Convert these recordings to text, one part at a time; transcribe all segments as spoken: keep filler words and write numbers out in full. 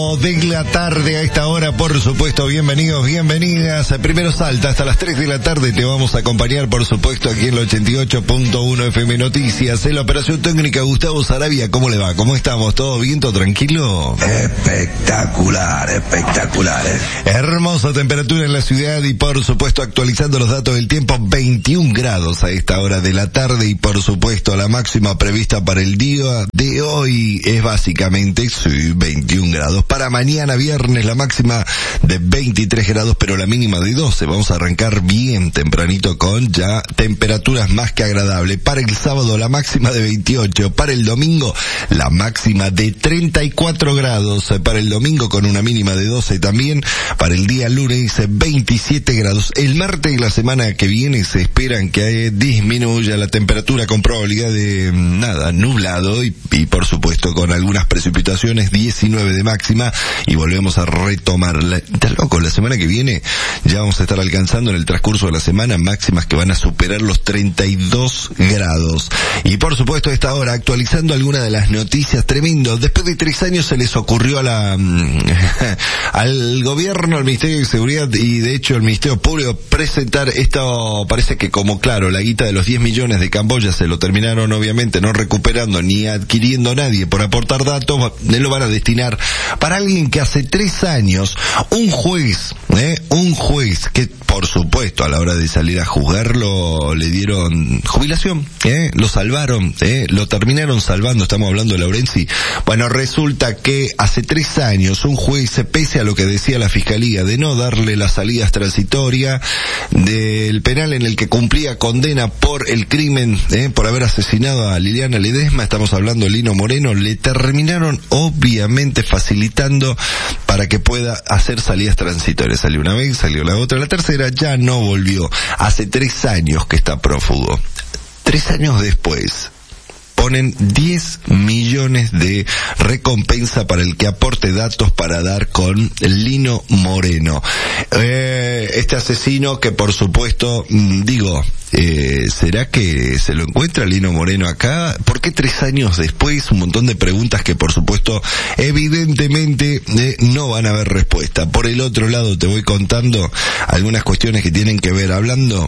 De la tarde a esta hora, por supuesto, bienvenidos, bienvenidas. Primero Salta, hasta las tres de la tarde te vamos a acompañar, por supuesto, aquí en el ochenta y ocho punto uno F M Noticias. En la operación técnica, Gustavo Sarabia, ¿cómo le va? ¿Cómo estamos? ¿Todo bien? ¿Todo tranquilo? Espectacular, espectacular. ¿eh? Hermosa temperatura en la ciudad y, por supuesto, actualizando los datos del tiempo, veintiún grados a esta hora de la tarde y, por supuesto, la máxima prevista para el día de hoy es básicamente, sí, veintiún grados. Para mañana viernes la máxima de veintitrés grados, pero la mínima de doce. Vamos a arrancar bien tempranito con ya temperaturas más que agradables. Para el sábado la máxima de veintiocho. Para el domingo la máxima de treinta y cuatro grados. Para el domingo con una mínima de doce también. Para el día lunes veintisiete grados. El martes de la semana que viene se esperan que disminuya la temperatura con probabilidad de nada, nublado y, y por supuesto con algunas precipitaciones, diecinueve de máxima. Y volvemos a retomar. La, está loco, la semana que viene ya vamos a estar alcanzando en el transcurso de la semana máximas que van a superar los treinta y dos grados. Y por supuesto a esta hora actualizando algunas de las noticias. Tremendo. Después de tres años se les ocurrió a la al gobierno, al Ministerio de Seguridad y de hecho al Ministerio Público presentar esto. Parece que como claro, la guita de los diez millones de Camboya se lo terminaron obviamente no recuperando ni adquiriendo nadie por aportar datos, lo van a destinar para alguien que hace tres años, un juez, eh, un juez que por supuesto a la hora de salir a juzgarlo le dieron jubilación, eh, lo salvaron, eh, lo terminaron salvando, estamos hablando de Laurenzi. Bueno, resulta que hace tres años un juez, pese a lo que decía la Fiscalía de no darle las salidas transitorias del penal en el que cumplía condena por el crimen, eh, por haber asesinado a Liliana Ledesma, estamos hablando de Lino Moreno, le terminaron obviamente facilitando para que pueda hacer salidas transitorias. Salió una vez, salió la otra, la tercera ya no volvió. Hace tres años que está prófugo. Tres años después ponen diez millones de recompensa para el que aporte datos para dar con Lino Moreno. Eh, este asesino que por supuesto, digo, eh, ¿será que se lo encuentra Lino Moreno acá? ¿Por qué tres años después? Un montón de preguntas que por supuesto evidentemente eh, no van a haber respuesta. Por el otro lado te voy contando algunas cuestiones que tienen que ver, hablando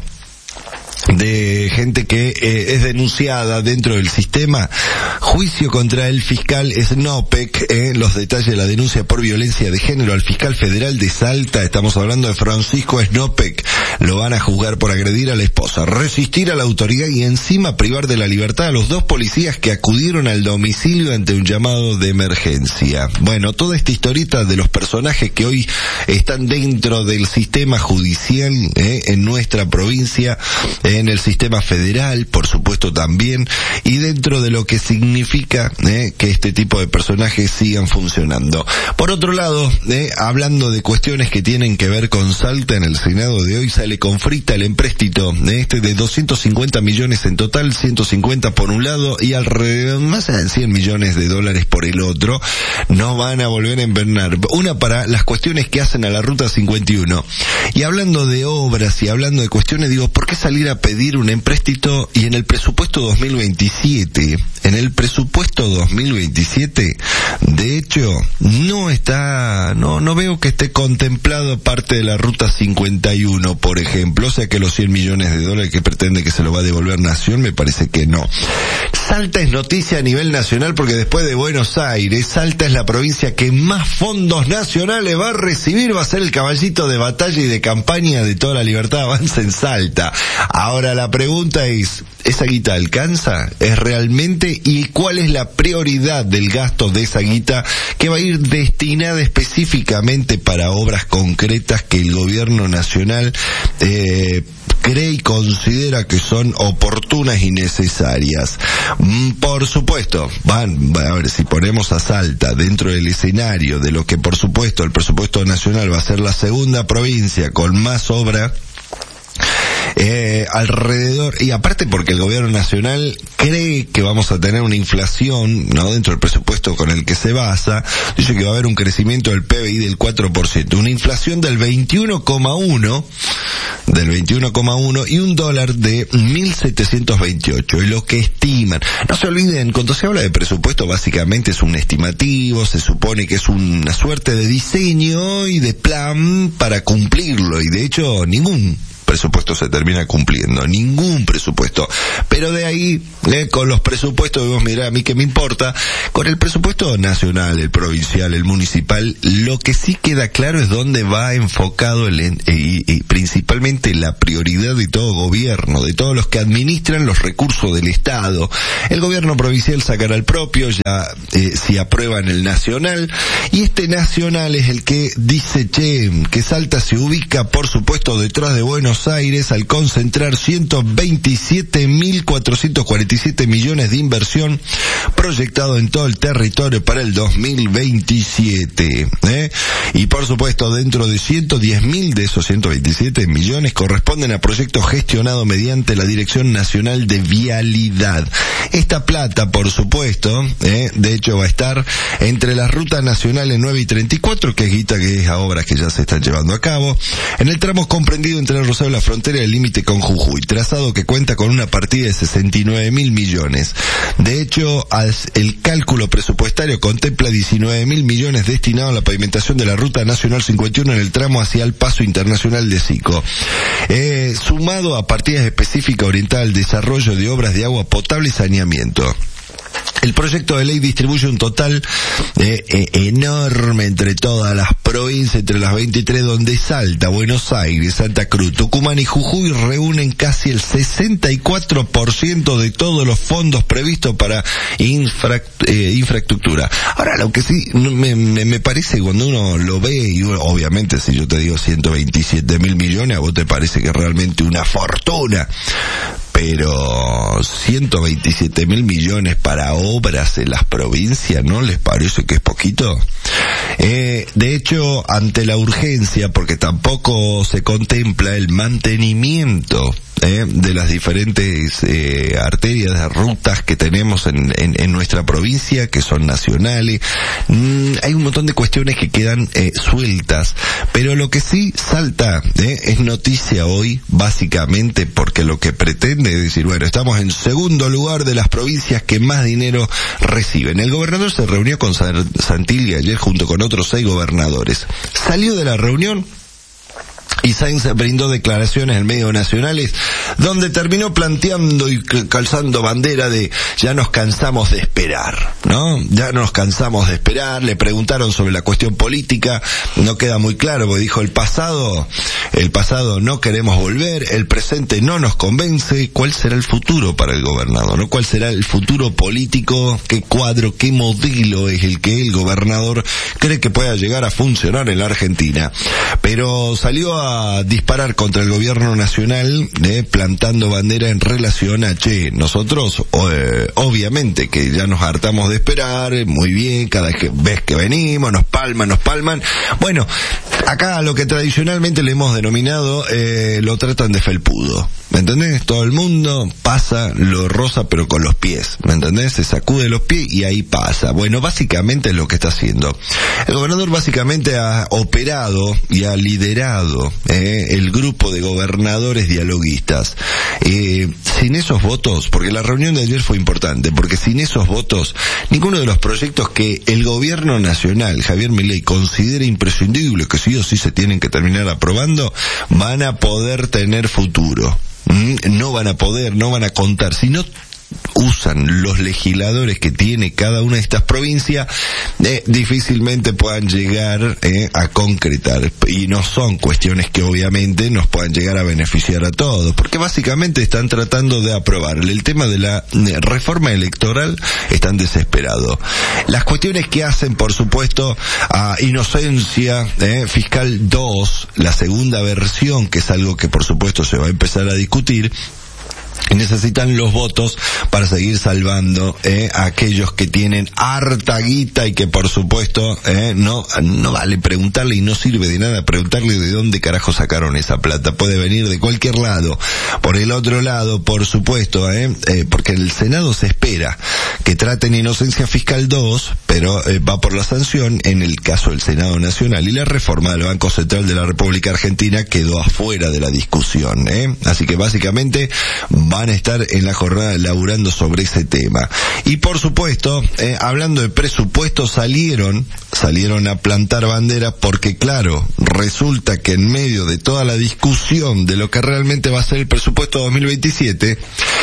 de gente que eh, es denunciada dentro del sistema. Juicio contra el fiscal Snopek, eh, los detalles de la denuncia por violencia de género al fiscal federal de Salta. Estamos hablando de Francisco Snopek. Lo van a juzgar por agredir a la esposa, resistir a la autoridad y encima privar de la libertad a los dos policías que acudieron al domicilio ante un llamado de emergencia. Bueno, toda esta historieta de los personajes que hoy están dentro del sistema judicial eh, en nuestra provincia, en el sistema federal, por supuesto también, y dentro de lo que significa eh, que este tipo de personajes sigan funcionando. Por otro lado, eh, hablando de cuestiones que tienen que ver con Salta, en el Senado de hoy sale con frita el empréstito eh, este de doscientos cincuenta millones en total, ciento cincuenta por un lado y alrededor más de cien millones de dólares por el otro. No van a volver a envernar. Una para las cuestiones que hacen a la Ruta cincuenta y uno. Y hablando de obras y hablando de cuestiones, digo, ¿por qué salir a pedir un empréstito y en el presupuesto dos mil veintisiete, en el presupuesto dos mil veintisiete, de hecho, no está, no, no veo que esté contemplado parte de la Ruta cincuenta y uno, por ejemplo, o sea que los cien millones de dólares que pretende que se lo va a devolver Nación, me parece que no. Salta es noticia a nivel nacional porque después de Buenos Aires, Salta es la provincia que más fondos nacionales va a recibir, va a ser el caballito de batalla y de campaña de toda la Libertad Avanza en Salta. Ahora la pregunta es, ¿esa guita alcanza? ¿Es realmente? ¿Y cuál es la prioridad del gasto de esa guita que va a ir destinada específicamente para obras concretas que el gobierno nacional eh, cree y considera que son oportunas y necesarias? Por supuesto, van, a ver, si ponemos a Salta dentro del escenario de lo que por supuesto el presupuesto nacional va a ser la segunda provincia con más obra, eh, alrededor, y aparte porque el gobierno nacional cree que vamos a tener una inflación, no dentro del presupuesto con el que se basa, dice que va a haber un crecimiento del P B I del cuatro por ciento, una inflación del veintiuno coma uno, del veintiuno coma uno y un dólar de mil setecientos veintiocho, y lo que estiman. No se olviden, cuando se habla de presupuesto básicamente es un estimativo, se supone que es una suerte de diseño y de plan para cumplirlo, y de hecho ningún presupuesto se termina cumpliendo, ningún presupuesto. Pero de ahí, eh, con los presupuestos, vemos, mira, a mí qué me importa, con el presupuesto nacional, el provincial, el municipal, lo que sí queda claro es dónde va enfocado el, eh, y, y principalmente la prioridad de todo gobierno, de todos los que administran los recursos del Estado. El gobierno provincial sacará el propio, ya eh, si aprueban el nacional, y este nacional es el que dice, che, que Salta se ubica, por supuesto, detrás de Buenos Aires al concentrar ciento veintisiete mil cuatrocientos cuarenta y siete millones de inversión proyectado en todo el territorio para el dos mil veintisiete, ¿eh? Y por supuesto dentro de ciento diez mil de esos ciento veintisiete millones corresponden a proyectos gestionados mediante la Dirección Nacional de Vialidad. Esta plata, por supuesto, ¿eh? de hecho va a estar entre las rutas nacionales nueve y treinta y cuatro, que es guita que es a obras que ya se están llevando a cabo, en el tramo comprendido entre el Rosario la frontera y el límite con Jujuy, trazado que cuenta con una partida de sesenta y nueve mil millones. De hecho, el cálculo presupuestario contempla diecinueve mil millones destinados a la pavimentación de la Ruta Nacional cincuenta y uno en el tramo hacia el Paso Internacional de Sico. Eh, sumado a partidas específicas orientadas al desarrollo de obras de agua potable y saneamiento. El proyecto de ley distribuye un total eh, eh, enorme entre todas las provincias, entre las veintitrés, donde Salta, Buenos Aires, Santa Cruz, Tucumán y Jujuy reúnen casi el sesenta y cuatro por ciento de todos los fondos previstos para infra, eh, infraestructura. Ahora, lo que sí me, me, me parece cuando uno lo ve, y obviamente si yo te digo ciento veintisiete mil millones, a vos te parece que es realmente una fortuna. Pero ciento veintisiete mil millones para obras en las provincias, ¿no les parece que es poquito? Eh, de hecho, ante la urgencia, porque tampoco se contempla el mantenimiento eh, de las diferentes eh, arterias, de rutas que tenemos en, en, en nuestra provincia, que son nacionales, mm, hay un montón de cuestiones que quedan eh, sueltas, pero lo que sí salta eh, es noticia hoy, básicamente porque lo que pretende es decir, bueno, estamos en segundo lugar de las provincias que más dinero reciben. El gobernador se reunió con Santilli ayer junto con otros seis gobernadores. Salió de la reunión y Sainz brindó declaraciones en medios nacionales donde terminó planteando y calzando bandera de ya nos cansamos de esperar, ¿no? Ya nos cansamos de esperar. Le preguntaron sobre la cuestión política, no queda muy claro, porque dijo el pasado, el pasado no queremos volver, el presente no nos convence. ¿Cuál será el futuro para el gobernador, no? ¿Cuál será el futuro político? ¿Qué cuadro, qué modelo es el que el gobernador cree que pueda llegar a funcionar en la Argentina? Pero salió a a disparar contra el gobierno nacional, eh, plantando bandera en relación a, che, nosotros, eh, obviamente que ya nos hartamos de esperar, eh, muy bien, cada vez que venimos, nos palman, nos palman. Bueno, acá lo que tradicionalmente le hemos denominado, eh, lo tratan de felpudo, ¿me entendés? Todo el mundo pasa lo rosa pero con los pies, ¿me entendés? Se sacude los pies y ahí pasa. Bueno, básicamente es lo que está haciendo. El gobernador básicamente ha operado y ha liderado Eh, el grupo de gobernadores dialoguistas. Eh, sin esos votos, porque la reunión de ayer fue importante, porque sin esos votos, ninguno de los proyectos que el gobierno nacional, Javier Milei, considera imprescindibles, que sí o sí se tienen que terminar aprobando, van a poder tener futuro. Mm, no van a poder, no van a contar. Si no usan los legisladores que tiene cada una de estas provincias, eh, difícilmente puedan llegar eh, a concretar, y no son cuestiones que obviamente nos puedan llegar a beneficiar a todos, porque básicamente están tratando de aprobar el tema de la eh, reforma electoral, están desesperados. Las cuestiones que hacen, por supuesto, a Inocencia eh, Fiscal dos, la segunda versión, que es algo que por supuesto se va a empezar a discutir, Y necesitan los votos para seguir salvando eh, a aquellos que tienen harta guita y que por supuesto eh, no no vale preguntarle y no sirve de nada preguntarle de dónde carajo sacaron esa plata. Puede venir de cualquier lado. Por el otro lado, por supuesto, eh, eh, porque el Senado se espera que traten inocencia fiscal dos, pero eh, va por la sanción en el caso del Senado Nacional. Y la reforma del Banco Central de la República Argentina quedó afuera de la discusión. Eh. Así que básicamente van a estar en la jornada laburando sobre ese tema. Y por supuesto, eh, hablando de presupuesto, salieron, salieron a plantar bandera porque claro, resulta que en medio de toda la discusión de lo que realmente va a ser el presupuesto dos mil veintisiete,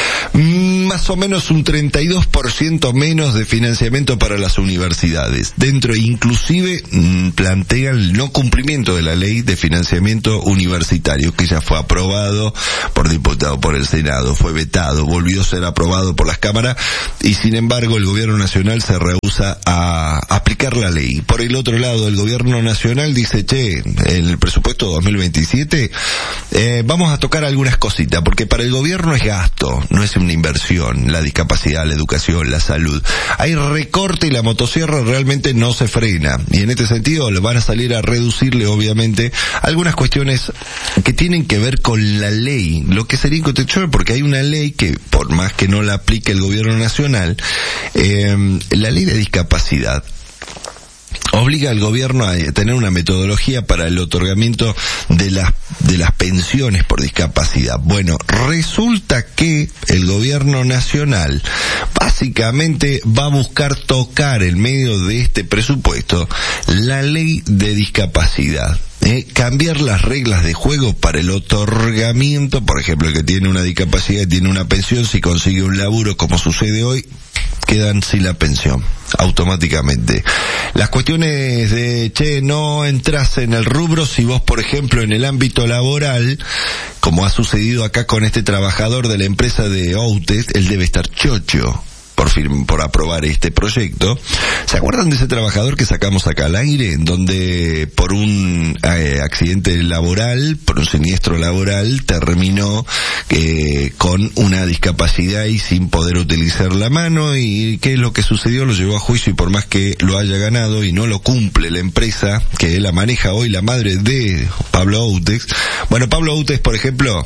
más o menos un treinta y dos por ciento menos de financiamiento para las universidades. Dentro inclusive mmm, plantea el no cumplimiento de la ley de financiamiento universitario que ya fue aprobado por diputados por el Senado, fue vetado, volvió a ser aprobado por las cámaras y sin embargo el gobierno nacional se rehúsa a aplicar la ley. Por el otro lado, el gobierno nacional dice, che, en el presupuesto dos mil veintisiete eh, vamos a tocar algunas cositas, porque para el gobierno es gasto, no es una inversión, la discapacidad, la educación, la salud. Hay recorte y la motosierra realmente no se frena, y en este sentido le van a salir a reducirle obviamente algunas cuestiones que tienen que ver con la ley, lo que sería incontextual, porque hay una ley que por más que no la aplique el gobierno nacional, eh, la ley de discapacidad obliga al gobierno a tener una metodología para el otorgamiento de las de las pensiones por discapacidad. Bueno, resulta que el gobierno nacional básicamente va a buscar tocar en medio de este presupuesto la ley de discapacidad. Eh, cambiar las reglas de juego para el otorgamiento, por ejemplo, el que tiene una discapacidad tiene una pensión, si consigue un laburo como sucede hoy, quedan sin la pensión automáticamente. Las cuestiones de, che, no entras en el rubro si vos, por ejemplo, en el ámbito laboral, como ha sucedido acá con este trabajador de la empresa de Outes, él debe estar chocho por firm, por aprobar este proyecto. ¿Se acuerdan de ese trabajador que sacamos acá al aire, en donde por un eh, accidente laboral, por un siniestro laboral, terminó eh, con una discapacidad y sin poder utilizar la mano? ¿Y qué es lo que sucedió? Lo llevó a juicio y por más que lo haya ganado y no lo cumple la empresa que la maneja hoy la madre de Pablo Outes. Bueno, Pablo Outes, por ejemplo,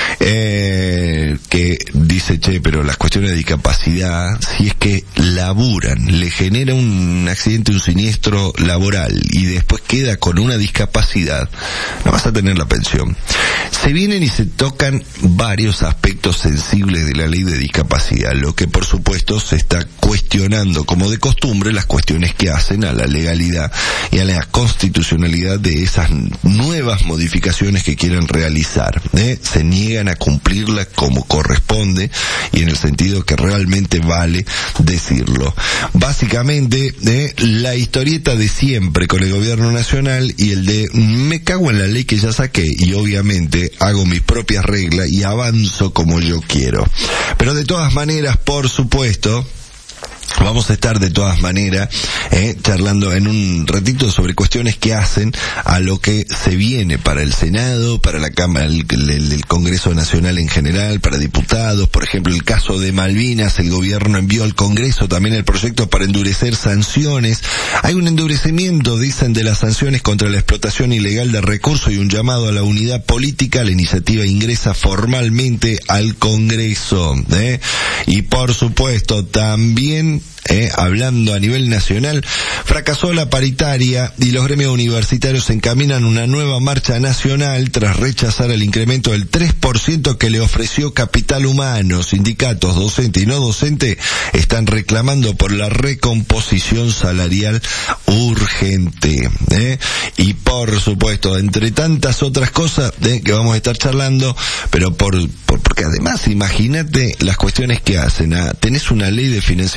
eh, que dice, che, pero las cuestiones de discapacidad, si es que laburan, le genera un accidente, un siniestro laboral y después queda con una discapacidad, no vas a tener la pensión. Se vienen y se tocan varios aspectos sensibles de la ley de discapacidad, lo que por supuesto se está cuestionando como de costumbre las cuestiones que hacen a la legalidad y a la constitucionalidad de esas nuevas modificaciones que quieren realizar, ¿eh? Se niegan a cumplirlas como corresponde y en el sentido que realmente vale decirlo. Básicamente, eh, la historieta de siempre con el gobierno nacional y el de me cago en la ley que ya saqué y obviamente hago mis propias reglas y avanzo como yo quiero. Pero de todas maneras, por supuesto, vamos a estar de todas maneras eh, charlando en un ratito sobre cuestiones que hacen a lo que se viene para el Senado, para la Cámara, el, el, el Congreso Nacional en general, para diputados. Por ejemplo, el caso de Malvinas, el gobierno envió al Congreso también el proyecto para endurecer sanciones. Hay un endurecimiento, dicen, de las sanciones contra la explotación ilegal de recursos y un llamado a la unidad política. La iniciativa ingresa formalmente al Congreso, ¿eh? Y por supuesto también Eh, hablando a nivel nacional, fracasó la paritaria y los gremios universitarios encaminan una nueva marcha nacional tras rechazar el incremento del tres por ciento que le ofreció Capital Humano. Sindicatos, docentes y no docentes están reclamando por la recomposición salarial urgente, ¿eh? Y por supuesto, entre tantas otras cosas ¿eh? que vamos a estar charlando, pero por, por porque además imagínate las cuestiones que hacen. ¿ah? Tenés una ley de financiamiento universitario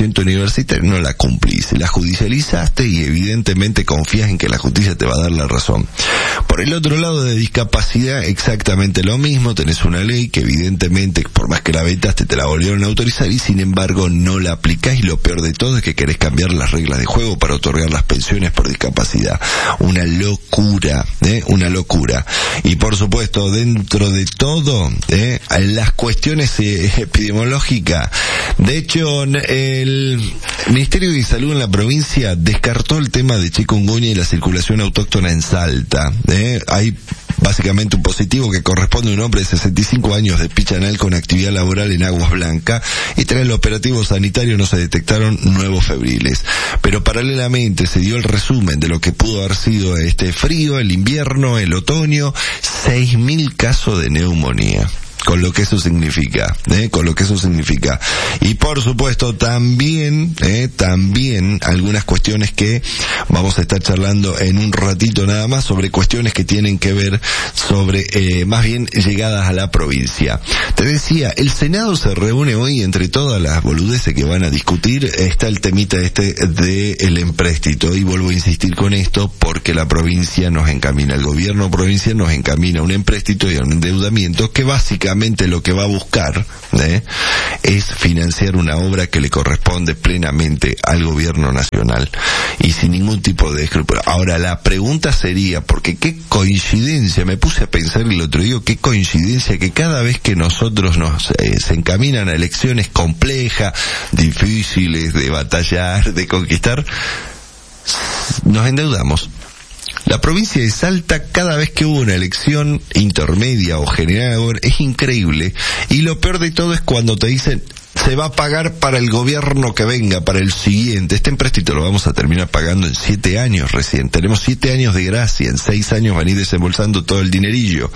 universitaria no la cumplís, la judicializaste y evidentemente confías en que la justicia te va a dar la razón. Por el otro lado, de discapacidad, exactamente lo mismo, tenés una ley que evidentemente, por más que la vetaste, te la volvieron a autorizar y sin embargo no la aplicás, y lo peor de todo es que querés cambiar las reglas de juego para otorgar las pensiones por discapacidad. Una locura, ¿eh? Una locura. Y por supuesto, dentro de todo, ¿eh? las cuestiones eh, epidemiológicas, de hecho, el Ministerio de Salud en la provincia descartó el tema de chikungunya y la circulación autóctona en Salta. ¿eh? Hay básicamente un positivo que corresponde a un hombre de sesenta y cinco años de Pichanal con actividad laboral en Aguas Blancas, y tras el operativo sanitario no se detectaron nuevos febriles. Pero paralelamente se dio el resumen de lo que pudo haber sido este frío, el invierno, el otoño, seis mil casos de neumonía. Con lo que eso significa, ¿eh? Con lo que eso significa. Y por supuesto también, ¿eh? También algunas cuestiones que vamos a estar charlando en un ratito nada más, sobre cuestiones que tienen que ver sobre, eh, más bien llegadas a la provincia. Te decía, el Senado se reúne hoy, entre todas las boludeces que van a discutir, está el temita este de el empréstito, y vuelvo a insistir con esto porque la provincia nos encamina, el gobierno provincial nos encamina a un empréstito y a un endeudamiento que básicamente lo que va a buscar ¿eh? es financiar una obra que le corresponde plenamente al gobierno nacional y sin ningún tipo de escrúpulo. Ahora la pregunta sería, porque qué coincidencia, me puse a pensar el otro día, qué coincidencia que cada vez que nosotros nos eh, se encaminan a elecciones complejas, difíciles de batallar, de conquistar, nos endeudamos. La provincia de Salta, cada vez que hubo una elección intermedia o general, es increíble. Y lo peor de todo es cuando te dicen, se va a pagar para el gobierno que venga, para el siguiente. Este empréstito lo vamos a terminar pagando en siete años recién. Tenemos siete años de gracia, en seis años van a ir desembolsando todo el dinerillo.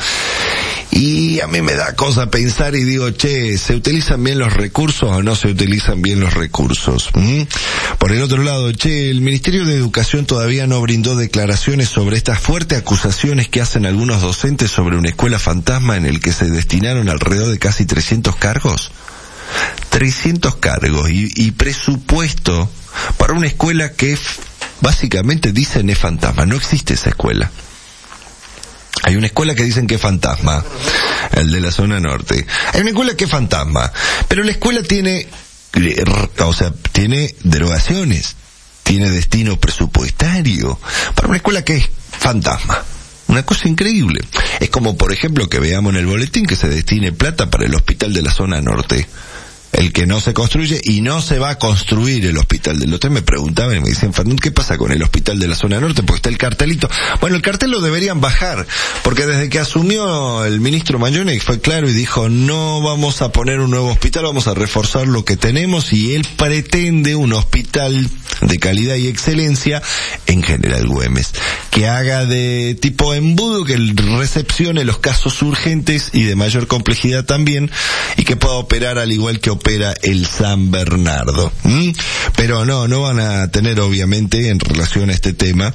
Y a mí me da cosa pensar y digo, che, ¿se utilizan bien los recursos o no se utilizan bien los recursos? ¿Mm? Por el otro lado, che, el Ministerio de Educación todavía no brindó declaraciones sobre estas fuertes acusaciones que hacen algunos docentes sobre una escuela fantasma en el que se destinaron alrededor de casi trescientos cargos. trescientos cargos y, y presupuesto para una escuela que básicamente dicen es fantasma. No existe esa escuela. Hay una escuela que dicen que es fantasma, el de la zona norte. Hay una escuela que es fantasma, pero la escuela tiene, o sea, tiene derogaciones, tiene destino presupuestario para una escuela que es fantasma. Una cosa increíble. Es como, por ejemplo, que veamos en el boletín que se destine plata para el hospital de la zona norte. El que no se construye, y no se va a construir el hospital del norte. Me preguntaban y me decían, Fernando, ¿qué pasa con el hospital de la zona norte? Porque está el cartelito. Bueno, el cartel lo deberían bajar, porque desde que asumió el ministro Mayone fue claro y dijo, no vamos a poner un nuevo hospital, vamos a reforzar lo que tenemos, y él pretende un hospital de calidad y excelencia en General Güemes, que haga de tipo embudo, que recepcione los casos urgentes y de mayor complejidad también, y que pueda operar al igual que opera el San Bernardo. ¿Mm? Pero no, no van a tener obviamente en relación a este tema,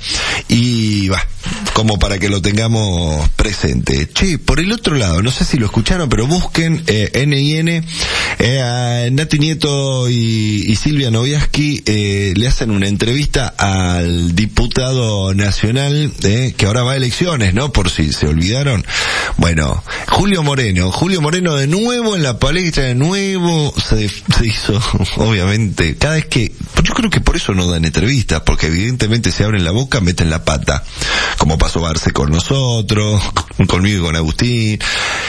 y va, como para que lo tengamos presente. Che, por el otro lado, no sé si lo escucharon, pero busquen eh, N I N, eh, a Nati Nieto y, y Silvia Noviaski eh, le hacen una entrevista al diputado nacional eh, que ahora va a elecciones, ¿no? Por si se olvidaron. Bueno, Julio Moreno, Julio Moreno de nuevo en la palestra, de nuevo se, se hizo, obviamente, cada vez que, yo creo que por eso no dan entrevistas, porque evidentemente se abren la boca, meten la pata, como pasó Barce con nosotros, conmigo y con Agustín.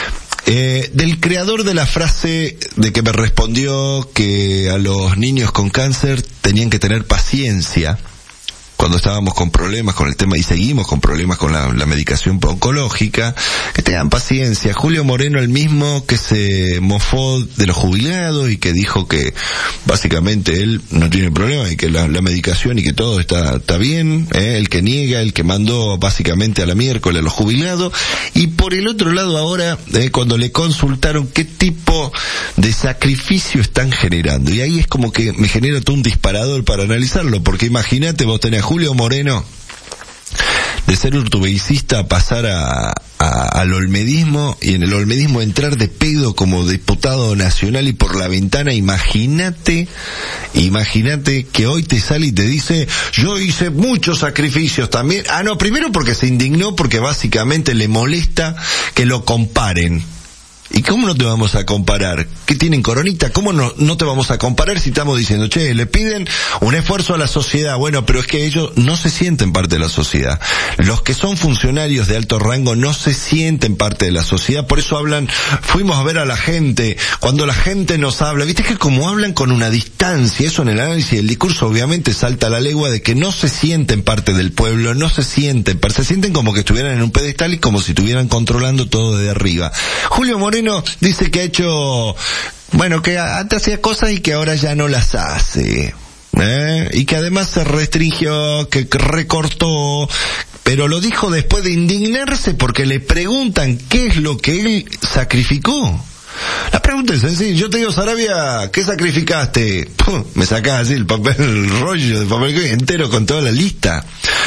Eh, del creador de la frase de que me respondió que a los niños con cáncer tenían que tener paciencia cuando estábamos con problemas con el tema, y seguimos con problemas con la, la medicación oncológica, que tengan paciencia. Julio Moreno, el mismo que se mofó de los jubilados y que dijo que básicamente él no tiene problema y que la, la medicación y que todo está, está bien, ¿eh? El que niega, el que mandó básicamente a la miércoles a los jubilados. Y por el otro lado ahora, eh, cuando le consultaron qué tipo de sacrificio están generando, y ahí es como que me genera todo un disparador para analizarlo, porque imagínate, vos tenés Julio Moreno de ser urtubeicista a pasar a, a, a, al olmedismo, y en el olmedismo entrar de pedo como diputado nacional y por la ventana, imagínate, imagínate que hoy te sale y te dice, yo hice muchos sacrificios también. Ah, no, primero porque se indignó, porque básicamente le molesta que lo comparen. ¿Y cómo no te vamos a comparar? ¿Qué tienen coronita? ¿Cómo no, no te vamos a comparar si estamos diciendo, che, le piden un esfuerzo a la sociedad? Bueno, pero es que ellos no se sienten parte de la sociedad. Los que son funcionarios de alto rango no se sienten parte de la sociedad, por eso hablan, fuimos a ver a la gente. Cuando la gente nos habla, viste que como hablan con una distancia, eso en el análisis del discurso obviamente salta a la legua de que no se sienten parte del pueblo, no se sienten, se sienten como que estuvieran en un pedestal y como si estuvieran controlando todo de arriba. Julio Moreno dice que ha hecho, bueno, que antes hacía cosas y que ahora ya no las hace, ¿eh? Y que además se restringió, que recortó, pero lo dijo después de indignarse porque le preguntan qué es lo que él sacrificó. La pregunta es sencilla, yo te digo, Sarabia, ¿qué sacrificaste? Pum, me sacás así el papel, el rollo de papel entero con toda la lista.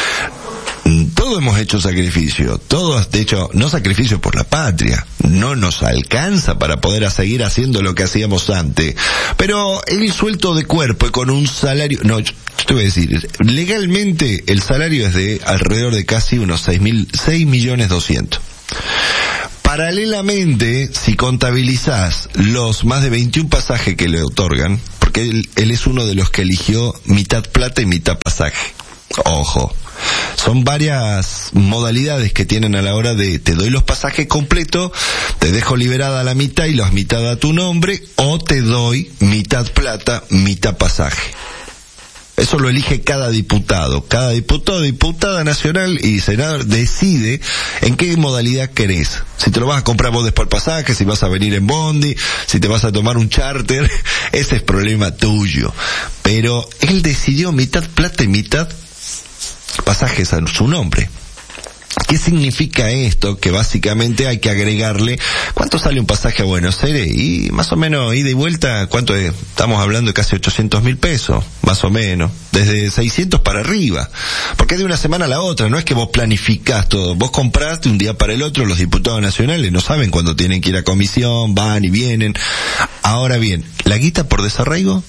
Todos hemos hecho sacrificio, todos, de hecho, no sacrificio por la patria, no nos alcanza para poder seguir haciendo lo que hacíamos antes, pero él suelto de cuerpo y con un salario, no, yo te voy a decir, legalmente el salario es de alrededor de casi unos seis mil, seis millones doscientos. Paralelamente, si contabilizás los más de veintiún pasajes que le otorgan, porque él, él es uno de los que eligió mitad plata y mitad pasaje, ojo. Son varias modalidades que tienen a la hora de, te doy los pasajes completos, te dejo liberada la mitad y la mitad a tu nombre, o te doy mitad plata, mitad pasaje. Eso lo elige cada diputado. Cada diputado, diputada nacional y senador decide en qué modalidad querés. Si te lo vas a comprar vos después el pasaje, si vas a venir en bondi, si te vas a tomar un charter, ese es problema tuyo. Pero él decidió mitad plata y mitad pasajes a su nombre. ¿Qué significa esto? Que básicamente hay que agregarle, ¿cuánto sale un pasaje a Buenos Aires? Y más o menos ida y vuelta, ¿cuánto es? Estamos hablando de casi ochocientos mil pesos, más o menos, desde seiscientos para arriba, porque es de una semana a la otra, no es que vos planificás todo, vos compraste un día para el otro, los diputados nacionales no saben cuándo tienen que ir a comisión, van y vienen. Ahora bien, la guita por desarraigo,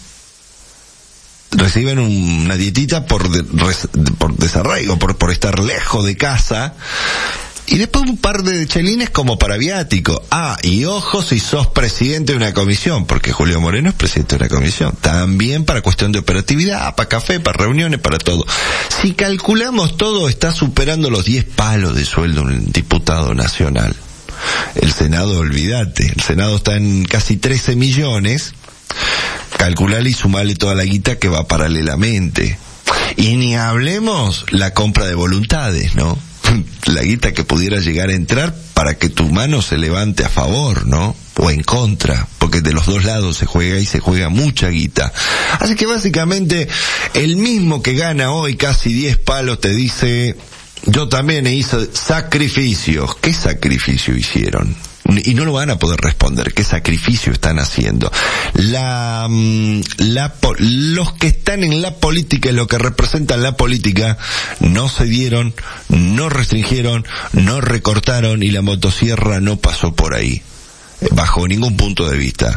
reciben una dietita por, de, res, por desarraigo, por, por estar lejos de casa, y después un par de chelines como para viático. Ah, y ojo si sos presidente de una comisión, porque Julio Moreno es presidente de una comisión, también para cuestión de operatividad, para café, para reuniones, para todo. Si calculamos todo, está superando los diez palos de sueldo un diputado nacional. El Senado, olvídate, el Senado está en casi trece millones, calculale y sumale toda la guita que va paralelamente. Y ni hablemos la compra de voluntades, ¿no? La guita que pudiera llegar a entrar para que tu mano se levante a favor, ¿no? O en contra, porque de los dos lados se juega y se juega mucha guita. Así que básicamente, el mismo que gana hoy casi diez palos te dice, yo también hice sacrificios. ¿Qué sacrificio hicieron? Y no lo van a poder responder. ¿Qué sacrificio están haciendo? La, la, los que están en la política y lo que representan la política no cedieron, no restringieron, no recortaron y la motosierra no pasó por ahí. Bajo ningún punto de vista.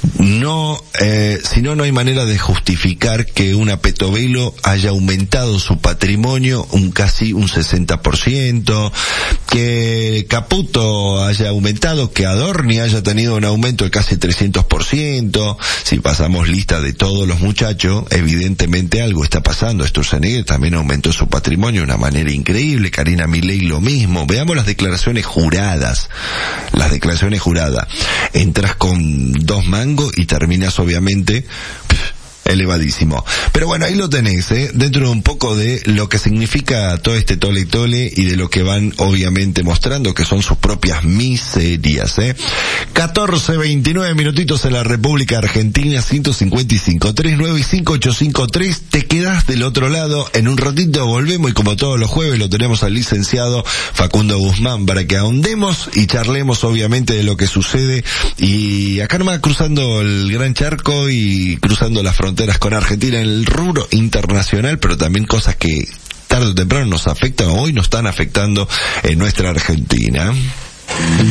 No, eh, si no, no hay manera de justificar que una Petovelo haya aumentado su patrimonio un casi un sesenta por ciento, que Caputo haya aumentado, que Adorni haya tenido un aumento de casi trescientos por ciento. Si pasamos lista de todos los muchachos, evidentemente algo está pasando. Sturzenegger también aumentó su patrimonio de una manera increíble, Karina Milei lo mismo. Veamos las declaraciones juradas. Las declaraciones juradas. Entras con dos mangos y terminas obviamente elevadísimo. Pero bueno, ahí lo tenés, ¿eh? Dentro de un poco de lo que significa todo este tole tole y de lo que van obviamente mostrando, que son sus propias miserias, ¿eh? catorce veintinueve minutitos en la República Argentina, ciento cincuenta y cinco, treinta y nueve y cinco ocho cinco tres. Te quedás del otro lado. En un ratito volvemos y como todos los jueves lo tenemos al licenciado Facundo Guzmán para que ahondemos y charlemos obviamente de lo que sucede. Y acá nomás cruzando el gran charco y cruzando las fronteras con Argentina en el rubro internacional, pero también cosas que están tarde o temprano nos afectan, hoy nos están afectando en nuestra Argentina.